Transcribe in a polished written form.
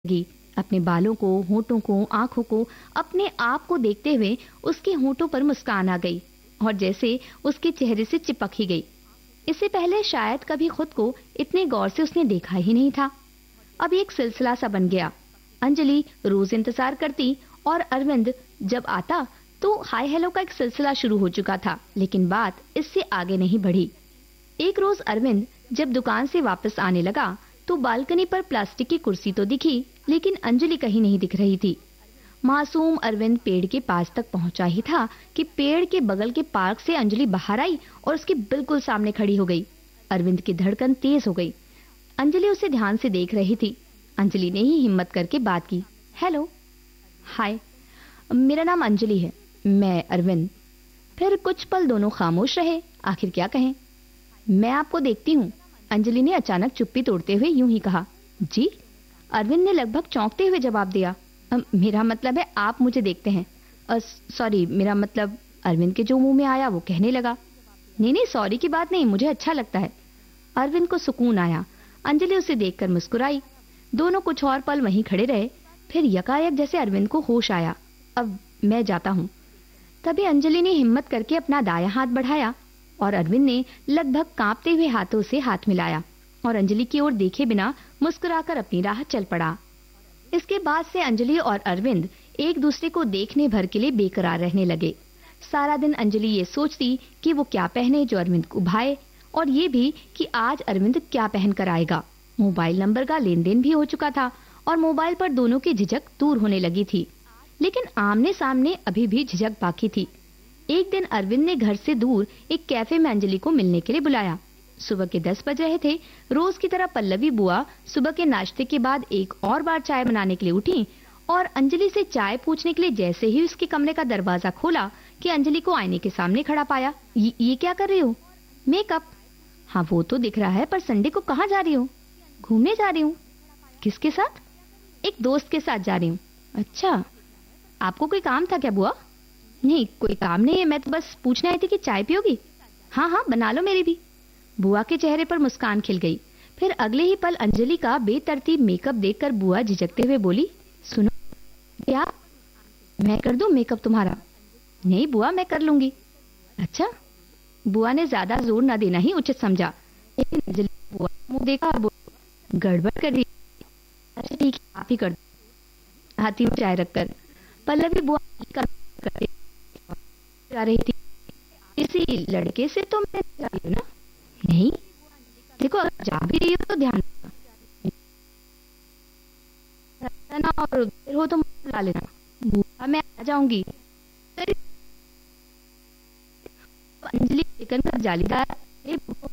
लगी। अपने बालों को, होठों को, आंखों को, अपने आप को देखते हुए उसके होठों पर मुस्कान आ गई और जैसे उसके चेहरे से चिपक ही गई। इससे पहले शायद कभी खुद को इतने गौर से उसने देखा ही नहीं था। अब एक सिलसिला सा बन गया। अंजलि रोज इंतजार करती और अरविंद जब आता तो हाय हेलो का एक सिलसिला शुरू हो चुका था, लेकिन बात इससे आगे नहीं बढ़ी। एक रोज अरविंद जब दुकान से वापस आने लगा तो बालकनी पर प्लास्टिक की कुर्सी तो दिखी, लेकिन अंजलि कहीं नहीं दिख रही थी। मासूम अरविंद पेड़ के पास तक पहुंचा ही था कि पेड़ के बगल के पार्क से अंजलि बाहर आई और उसके बिल्कुल सामने खड़ी हो गई। अरविंद की धड़कन तेज हो गई। अंजलि उसे ध्यान से देख रही थी। अंजलि ने ही हिम्मत करके बात की। हेलो, हाय, मेरा नाम अंजलि है, मैं अरविंद। फिर कुछ पल दोनों खामोश रहे। आखिर क्या कहें। मैं आपको देखती हूँ, अंजलि ने अचानक चुप्पी तोड़ते हुए यूं ही कहा। जी? अरविंद ने लगभग चौंकते हुए जवाब दिया। मेरा मतलब है आप मुझे देखते हैं। सॉरी, मेरा मतलब, अरविंद के जो मुंह में आया वो कहने लगा। नहीं नहीं, सॉरी की बात नहीं, मुझे अच्छा लगता है। अरविंद को सुकून आया। अंजलि उसे देखकर मुस्कुराई। दोनों कुछ और पल वहीं खड़े रहे। फिर यकायक जैसे अरविंद को होश आया। अब मैं जाता हूँ। तभी अंजलि ने हिम्मत करके अपना दायां हाथ बढ़ाया और अरविंद ने लगभग कांपते हुए हाथों से हाथ मिलाया और अंजलि की ओर देखे बिना मुस्कुराकर अपनी राह चल पड़ा। इसके बाद से अंजलि और अरविंद एक दूसरे को देखने भर के लिए बेकरार रहने लगे। सारा दिन अंजलि ये सोचती कि वो क्या पहने जो अरविंद को भाए, और ये भी कि आज अरविंद क्या पहन कर आएगा। मोबाइल नंबर का लेन देन भी हो चुका था और मोबाइल पर दोनों की झिझक दूर होने लगी थी, लेकिन आमने सामने अभी भी झिझक बाकी थी। एक दिन अरविंद ने घर से दूर एक कैफे में अंजलि को मिलने के लिए बुलाया। सुबह के 10 बज रहे थे। रोज की तरह पल्लवी बुआ सुबह के नाश्ते के बाद एक और बार चाय बनाने के लिए उठी और अंजलि से चाय पूछने के लिए जैसे ही उसके कमरे का दरवाजा खोला कि अंजलि को आईने के सामने खड़ा पाया। ये क्या कर रही हो? मेकअप। हाँ वो तो दिख रहा है, पर संडे को कहाँ जा रही हो? घूमने जा रही हूँ। किसके साथ? एक दोस्त के साथ जा रही हूँ। अच्छा, आपको कोई काम था क्या बुआ? नहीं, कोई काम नहीं है, मैं तो बस पूछने आई थी कि चाय पियोगी? हाँ हाँ, बना लो मेरी भी। बुआ के चेहरे पर मुस्कान खिल गई। फिर अगले ही पल अंजलि का बेतरतीब मेकअप देखकर बुआ झिझकते हुए बोली, सुनो, क्या मैं कर दूं मेकअप तुम्हारा? नहीं बुआ, मैं कर लूंगी। अच्छा। बुआ ने ज्यादा जोर न देना ही उचित समझा, लेकिन अंजलि बुआ मुंह देखा, गड़बड़ कर रही। अच्छा ठीक है, आप ही कर दो। हाथी में चाय रखकर पल्लवी बुआ जा रही थी। किसी लड़के से तो मैं जा रही हूँ ना? नहीं, देखो अगर जा भी रही हो तो ध्यान रखना और देर हो तो बुला लेना। बुआ मैं आ जाऊंगी। अंजलि चिकन का जालीदार